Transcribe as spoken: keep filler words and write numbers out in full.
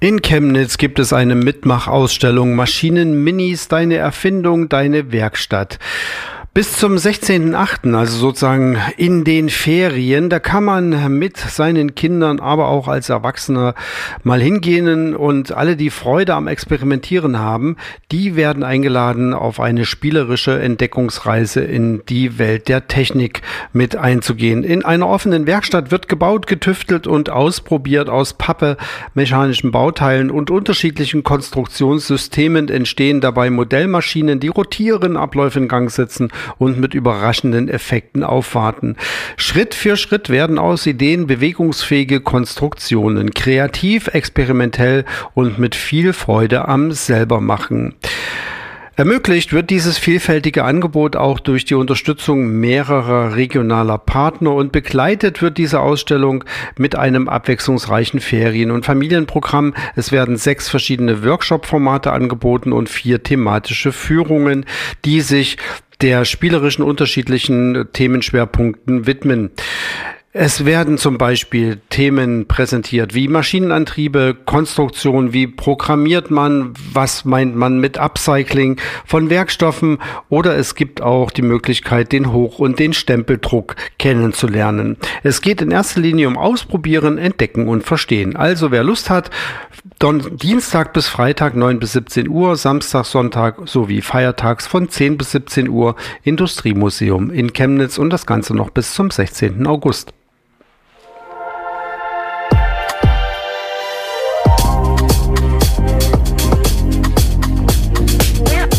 In Chemnitz gibt es eine Mitmachausstellung Maschinen-Minis, deine Erfindung, deine Werkstatt. Bis zum sechzehnten achten, also sozusagen in den Ferien, da kann man mit seinen Kindern, aber auch als Erwachsener mal hingehen und alle, die Freude am Experimentieren haben, die werden eingeladen, auf eine spielerische Entdeckungsreise in die Welt der Technik mit einzugehen. In einer offenen Werkstatt wird gebaut, getüftelt und ausprobiert. Aus Pappe, mechanischen Bauteilen und unterschiedlichen Konstruktionssystemen entstehen dabei Modellmaschinen, die rotieren, Abläufe in Gang setzen und mit überraschenden Effekten aufwarten. Schritt für Schritt werden aus Ideen bewegungsfähige Konstruktionen, kreativ, experimentell und mit viel Freude am Selbermachen. Ermöglicht wird dieses vielfältige Angebot auch durch die Unterstützung mehrerer regionaler Partner und begleitet wird diese Ausstellung mit einem abwechslungsreichen Ferien- und Familienprogramm. Es werden sechs verschiedene Workshop-Formate angeboten und vier thematische Führungen, die sich der spielerischen unterschiedlichen Themenschwerpunkten widmen. Es werden zum Beispiel Themen präsentiert wie Maschinenantriebe, Konstruktion, wie programmiert man, was meint man mit Upcycling von Werkstoffen, oder es gibt auch die Möglichkeit, den Hoch- und den Stempeldruck kennenzulernen. Es geht in erster Linie um Ausprobieren, Entdecken und Verstehen. Also wer Lust hat, Don- Dienstag bis Freitag neun bis siebzehn Uhr, Samstag, Sonntag sowie feiertags von zehn bis siebzehn Uhr Industriemuseum in Chemnitz und das Ganze noch bis zum sechzehnten August.